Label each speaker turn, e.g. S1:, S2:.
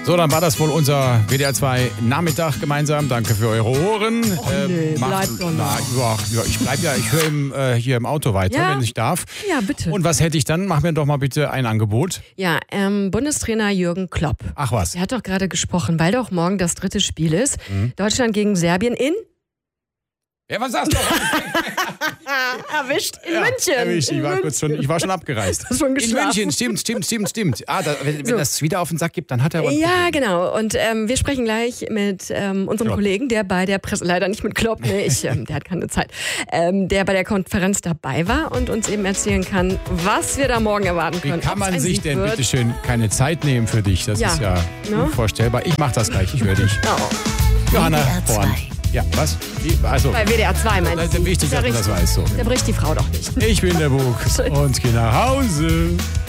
S1: So, dann war das wohl unser WDR 2 Nachmittag gemeinsam. Danke für eure Ohren.
S2: Bleibt doch noch.
S1: Ich höre hier im Auto weiter,
S2: Ja?
S1: wenn ich darf.
S2: Ja, bitte.
S1: Und was hätte ich dann? Mach mir doch mal bitte ein Angebot.
S2: Ja, Bundestrainer Jürgen Klopp.
S1: Ach was.
S2: Er hat doch gerade gesprochen, weil doch morgen das 3. Spiel ist. Deutschland gegen Serbien in...
S1: Ja, was sagst du?
S2: Erwischt in München.
S1: Erwischt. Ich war schon abgereist.
S2: Hast schon
S1: In
S2: geschlafen.
S1: München, stimmt. Wenn das wieder auf den Sack gibt, dann hat er aber ein
S2: Ja,
S1: Problem.
S2: genau. Und wir sprechen gleich mit unserem
S1: Klopp.
S2: Kollegen, der bei der Presse, leider nicht mit Klopp, der hat keine Zeit, der bei der Konferenz dabei war und uns eben erzählen kann, was wir da morgen erwarten
S1: Wie
S2: können.
S1: kann
S2: Ob's
S1: man
S2: ein
S1: sich
S2: Sieg
S1: denn
S2: wird.
S1: bitte schön keine Zeit nehmen für dich? Das
S2: Ja.
S1: ist ja
S2: Ne?
S1: unvorstellbar. Ich mach das gleich, ich höre dich.
S2: Oh.
S1: Johanna
S3: WDR 2.
S1: Born. Ja, was? Also,
S2: Bei WDR 2 meinst
S1: das
S2: du?
S1: ist wichtig, dass man das weiß. So.
S2: Da bricht die Frau doch nicht.
S1: Ich bin der Bug und gehe nach Hause.